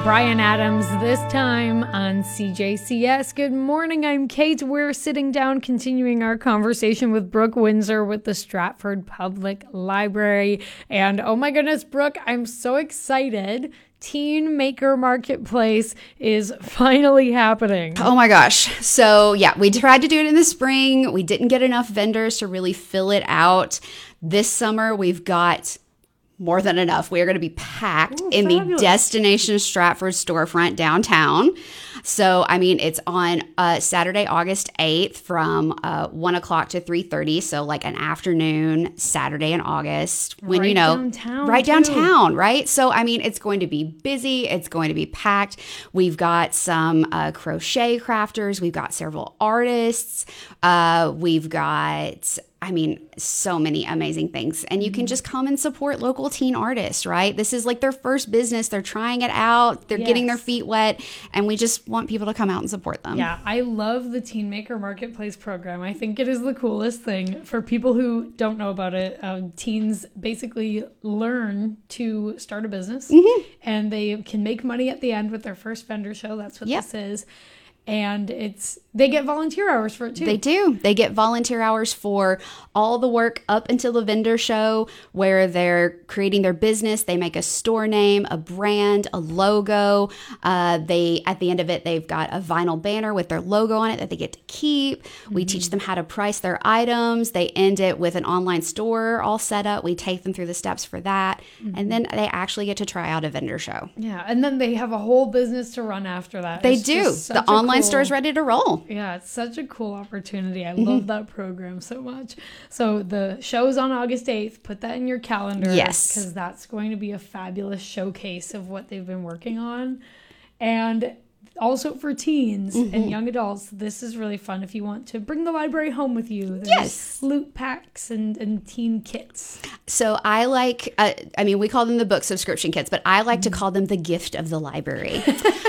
Bryan Adams, this time on CJCS. Good morning, I'm Kate. We're sitting down continuing our conversation with Brooke Windsor with the Stratford Public Library. And oh my goodness, Brooke, I'm so excited. Teen Maker Marketplace is finally happening. Oh my gosh. So yeah, we tried to do it in the spring. We didn't get enough vendors to really fill it out. This summer, we've got more than enough. We are going to be packed in the Destination Stratford storefront downtown. So, I mean, it's on Saturday, August 8th from 1 o'clock to 3:30. So like an afternoon, Saturday in August. When, right you know, downtown, right downtown, right? So, I mean, it's going to be busy. It's going to be packed. We've got some crochet crafters. We've got several artists. We've got... I mean, so many amazing things. And you can just come and support local teen artists, right? This is like their first business. They're trying it out. They're getting their feet wet. And we just want people to come out and support them. Yeah, I love the Teen Maker Marketplace program. I think it is the coolest thing. For people who don't know about it, teens basically learn to start a business. And they can make money at the end with their first vendor show. That's what this is. And they get volunteer hours for it too. They do. They get volunteer hours for all the work up until the vendor show where they're creating their business. They make a store name, a brand, a logo. At the end of it, they've got a vinyl banner with their logo on it that they get to keep. We teach them how to price their items. They end it with an online store all set up. We take them through the steps for that. And then they actually get to try out a vendor show. Yeah. And then they have a whole business to run after that. They do. The online store is ready to roll. Yeah, it's such a cool opportunity. I love that program so much. So the show's on August 8th. Put that in your calendar. Yes. Because that's going to be a fabulous showcase of what they've been working on. And also for teens and young adults, this is really fun if you want to bring the library home with you. There's loot packs and teen kits. So I like, we call them the book subscription kits, but I like to call them the gift of the library.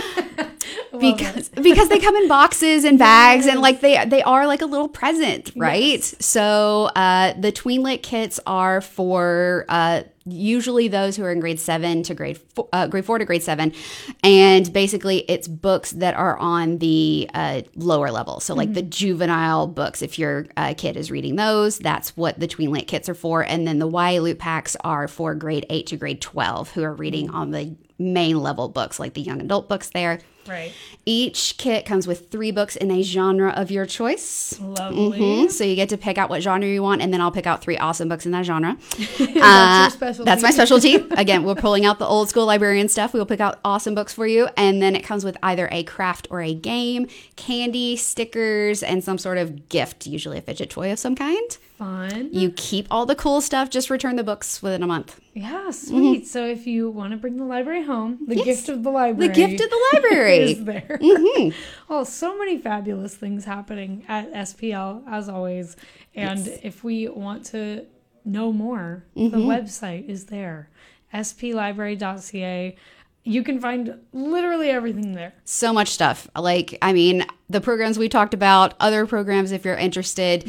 Because they come in boxes and bags and like they are like a little present, right? So the Tweenlit kits are for usually those who are in grade 7 to grade 4 to grade 7, and basically it's books that are on the lower level. So like the juvenile books, if your kid is reading those, that's what the Tweenlit kits are for. And then the YA loot packs are for grade 8 to grade 12 who are reading on the main level books, like the young adult books there. Right. Each kit comes with 3 books in a genre of your choice. Lovely. So you get to pick out what genre you want, and then I'll pick out 3 awesome books in that genre. That's your specialty. That's my specialty. Again, we're pulling out the old school librarian stuff. We will pick out awesome books for you, and then it comes with either a craft or a game, candy, stickers, and some sort of gift, usually a fidget toy of some kind. Fun. You keep all the cool stuff. Just return the books within a month. Yeah, sweet. So if you want to bring the library home, the gift of the library. The gift of the library is there. Oh, so many fabulous things happening at SPL, as always. And if we want to know more, the website is there, splibrary.ca. You can find literally everything there. So much stuff. Like, I mean, the programs we talked about, other programs if you're interested.